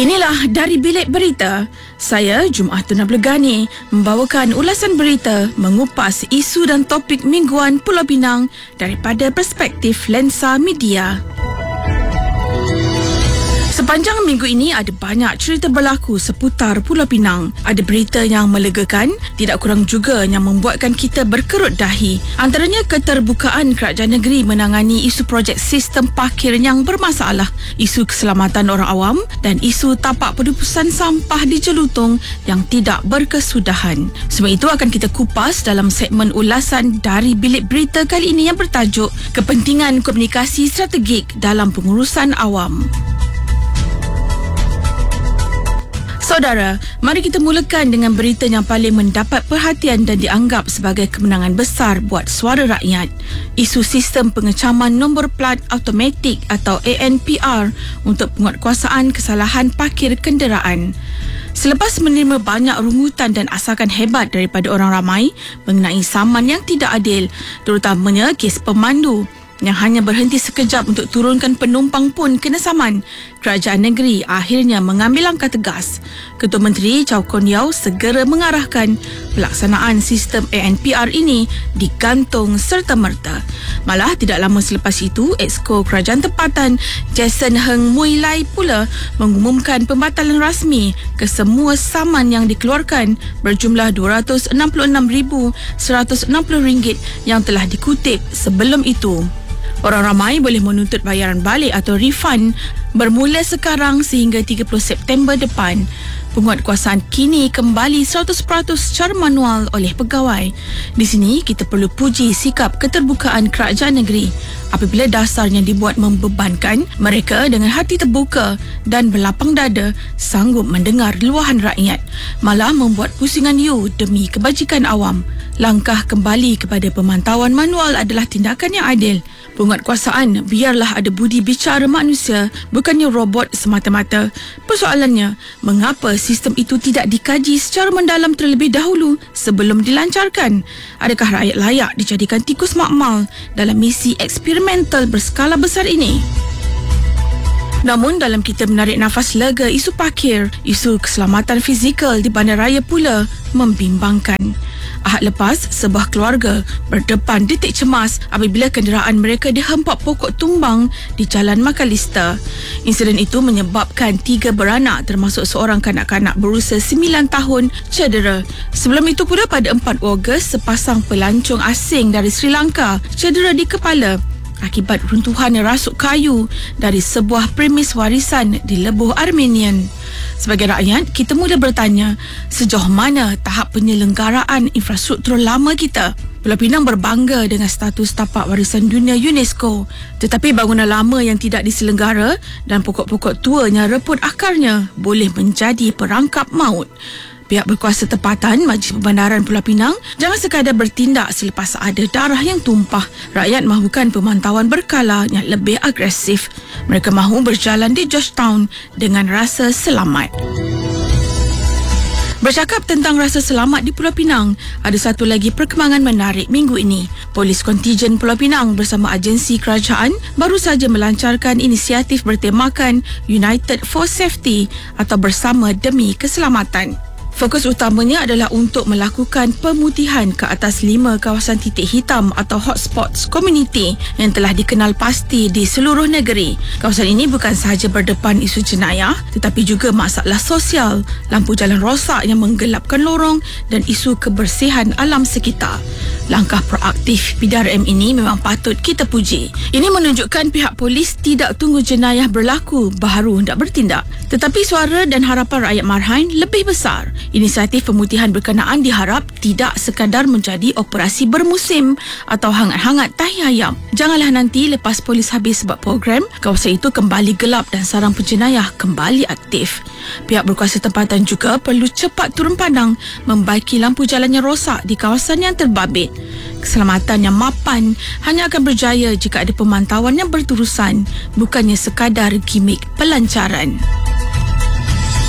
Inilah dari Bilik Berita. Saya Jumaatun Abdul Ghani membawakan ulasan berita mengupas isu dan topik mingguan Pulau Pinang daripada perspektif lensa media. Sepanjang minggu ini ada banyak cerita berlaku seputar Pulau Pinang. Ada berita yang melegakan, tidak kurang juga yang membuatkan kita berkerut dahi. Antaranya keterbukaan kerajaan negeri menangani isu projek sistem parkir yang bermasalah, isu keselamatan orang awam dan isu tapak penumpusan sampah di Jelutong yang tidak berkesudahan. Semua itu akan kita kupas dalam segmen ulasan dari Bilik Berita kali ini yang bertajuk Kepentingan Komunikasi Strategik dalam Pengurusan Awam. Saudara, mari kita mulakan dengan berita yang paling mendapat perhatian dan dianggap sebagai kemenangan besar buat suara rakyat. Isu sistem pengecaman nombor plat automatik atau ANPR untuk penguatkuasaan kesalahan parkir kenderaan. Selepas menerima banyak rungutan dan asakan hebat daripada orang ramai mengenai saman yang tidak adil, terutamanya kes pemandu yang hanya berhenti sekejap untuk turunkan penumpang pun kena saman, kerajaan negeri akhirnya mengambil langkah tegas. Ketua Menteri Chow Kon Yeow segera mengarahkan pelaksanaan sistem ANPR ini digantung serta-merta. Malah tidak lama selepas itu, Exco Kerajaan Tempatan Jason Heng Mui Lai pula mengumumkan pembatalan rasmi ke semua saman yang dikeluarkan berjumlah RM266,160 yang telah dikutip sebelum itu. Orang ramai boleh menuntut bayaran balik atau refund bermula sekarang sehingga 30 September depan. Penguatkuasaan kini kembali 100% secara manual oleh pegawai. Di sini kita perlu puji sikap keterbukaan kerajaan negeri apabila dasarnya dibuat membebankan, mereka dengan hati terbuka dan berlapang dada sanggup mendengar luahan rakyat, malah membuat pusingan you demi kebajikan awam. Langkah kembali kepada pemantauan manual adalah tindakan yang adil. Penguatkuasaan biarlah ada budi bicara manusia, bukannya robot semata-mata. Persoalannya, mengapa sistem itu tidak dikaji secara mendalam terlebih dahulu sebelum dilancarkan? Adakah rakyat layak dijadikan tikus makmal dalam misi eksperimental berskala besar ini? Namun dalam kita menarik nafas lega isu parkir, isu keselamatan fizikal di bandaraya pula membimbangkan. Ahad lepas, sebuah keluarga berdepan detik cemas apabila kenderaan mereka dihempak pokok tumbang di Jalan Makalista. Insiden itu menyebabkan 3 beranak termasuk seorang kanak-kanak berusia 9 tahun cedera. Sebelum itu pula pada 4 Ogos, sepasang pelancong asing dari Sri Lanka cedera di kepala akibat runtuhan rasuk kayu dari sebuah premis warisan di Lebuh Armenian. Sebagai rakyat, kita mula bertanya, sejauh mana tahap penyelenggaraan infrastruktur lama kita? Pulau Pinang berbangga dengan status tapak warisan dunia UNESCO, tetapi bangunan lama yang tidak diselenggara dan pokok-pokok tuanya reput akarnya boleh menjadi perangkap maut. Pihak berkuasa tempatan Majlis Perbandaran Pulau Pinang jangan sekadar bertindak selepas ada darah yang tumpah. Rakyat mahukan pemantauan berkala yang lebih agresif. Mereka mahu berjalan di Georgetown dengan rasa selamat. Bercakap tentang rasa selamat di Pulau Pinang, ada satu lagi perkembangan menarik minggu ini. Polis kontijen Pulau Pinang bersama agensi kerajaan baru saja melancarkan inisiatif bertemakan United for Safety atau Bersama Demi Keselamatan. Fokus utamanya adalah untuk melakukan pemutihan ke atas 5 kawasan titik hitam atau hotspots komuniti yang telah dikenal pasti di seluruh negeri. Kawasan ini bukan sahaja berdepan isu jenayah tetapi juga masalah sosial, lampu jalan rosak yang menggelapkan lorong dan isu kebersihan alam sekitar. Langkah proaktif PDRM ini memang patut kita puji. Ini menunjukkan pihak polis tidak tunggu jenayah berlaku baru hendak bertindak. Tetapi suara dan harapan rakyat Marhain lebih besar. Inisiatif pemutihan berkenaan diharap tidak sekadar menjadi operasi bermusim atau hangat-hangat tahi ayam. Janganlah nanti lepas polis habis buat program, kawasan itu kembali gelap dan sarang penjenayah kembali aktif. Pihak berkuasa tempatan juga perlu cepat turun pandang membaiki lampu jalan yang rosak di kawasan yang terbabit. Keselamatan yang mapan hanya akan berjaya jika ada pemantauan yang berterusan, bukannya sekadar gimik pelancaran.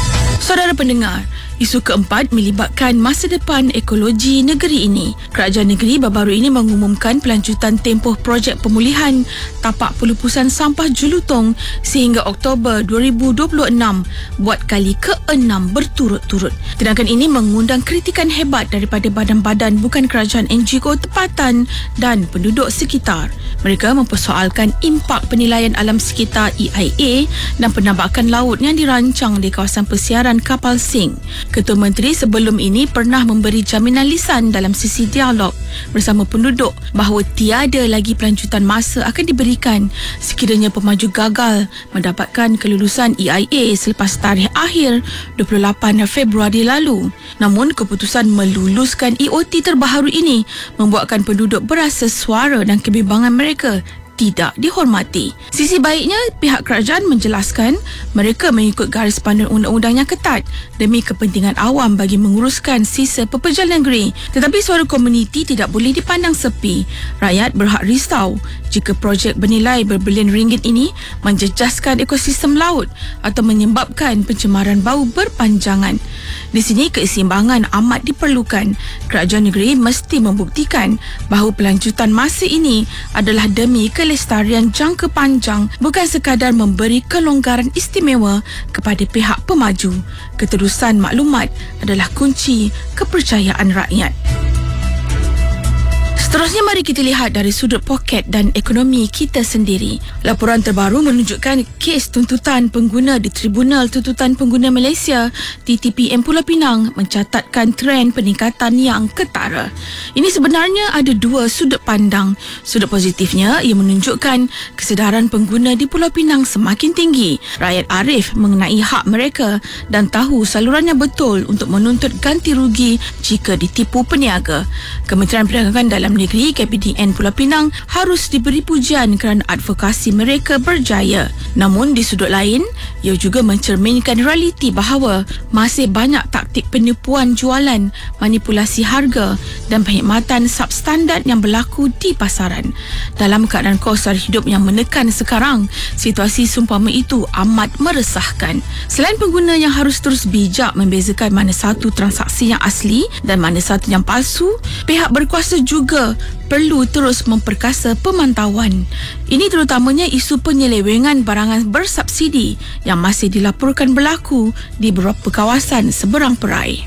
Saudara pendengar, isu keempat melibatkan masa depan ekologi negeri ini. Kerajaan negeri baru-baru ini mengumumkan pelanjutan tempoh projek pemulihan tapak pelupusan sampah Jelutong sehingga Oktober 2026 buat kali ke-6 berturut-turut. Tindakan ini mengundang kritikan hebat daripada badan-badan bukan kerajaan NGO tempatan dan penduduk sekitar. Mereka mempersoalkan impak penilaian alam sekitar EIA dan penambakan laut yang dirancang di kawasan persiaran kapal Sing. Ketua Menteri sebelum ini pernah memberi jaminan lisan dalam sesi dialog bersama penduduk bahawa tiada lagi pelanjutan masa akan diberikan sekiranya pemaju gagal mendapatkan kelulusan EIA selepas tarikh akhir 28 Februari lalu. Namun keputusan meluluskan EOT terbaharu ini membuatkan penduduk berasa suara dan kebimbangan mereka tidak dihormati. Sisi baiknya, pihak kerajaan menjelaskan mereka mengikut garis panduan undang-undang yang ketat demi kepentingan awam bagi menguruskan sisa pekerja negeri. Tetapi suara komuniti tidak boleh dipandang sepi. Rakyat berhak risau jika projek bernilai berbilion ringgit ini menjejaskan ekosistem laut atau menyebabkan pencemaran bau berpanjangan. Di sini keseimbangan amat diperlukan. Kerajaan negeri mesti membuktikan bahawa pelanjutan masa ini adalah demi kelestarian jangka panjang, bukan sekadar memberi kelonggaran istimewa kepada pihak pemaju. Keterusan maklumat adalah kunci kepercayaan rakyat. Seterusnya, mari kita lihat dari sudut poket dan ekonomi kita sendiri. Laporan terbaru menunjukkan kes tuntutan pengguna di Tribunal Tuntutan Pengguna Malaysia TTPM Pulau Pinang mencatatkan trend peningkatan yang ketara. Ini sebenarnya ada dua sudut pandang. Sudut positifnya, ia menunjukkan kesedaran pengguna di Pulau Pinang semakin tinggi. Rakyat arif mengenai hak mereka dan tahu saluran yang betul untuk menuntut ganti rugi jika ditipu peniaga. Kementerian Perdagangan Dalam Negeri KPDN Pulau Pinang harus diberi pujian kerana advokasi mereka berjaya. Namun di sudut lain, ia juga mencerminkan realiti bahawa masih banyak taktik penipuan jualan, manipulasi harga dan perkhidmatan substandard yang berlaku di pasaran. Dalam keadaan kos sara hidup yang menekan sekarang, situasi seumpama itu amat meresahkan. Selain pengguna yang harus terus bijak membezakan mana satu transaksi yang asli dan mana satu yang palsu, pihak berkuasa juga perlu terus memperkasa pemantauan. Ini terutamanya isu penyelewengan barangan bersubsidi yang masih dilaporkan berlaku di beberapa kawasan seberang perai.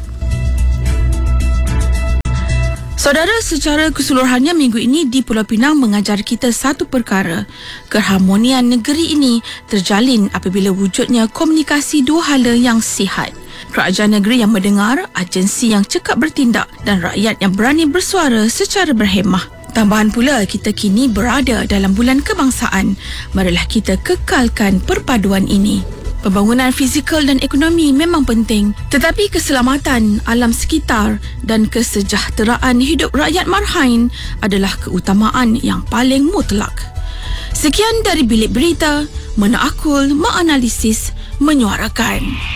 Saudara, secara keseluruhannya minggu ini di Pulau Pinang mengajar kita satu perkara. Keharmonian negeri ini terjalin apabila wujudnya komunikasi dua hala yang sihat. Kerajaan negeri yang mendengar, agensi yang cekap bertindak dan rakyat yang berani bersuara secara berhemah. Tambahan pula, kita kini berada dalam bulan kebangsaan. Marilah kita kekalkan perpaduan ini. Pembangunan fizikal dan ekonomi memang penting, tetapi keselamatan alam sekitar dan kesejahteraan hidup rakyat marhain adalah keutamaan yang paling mutlak. Sekian dari Bilik Berita, Menaakul, menganalisis, menyuarakan.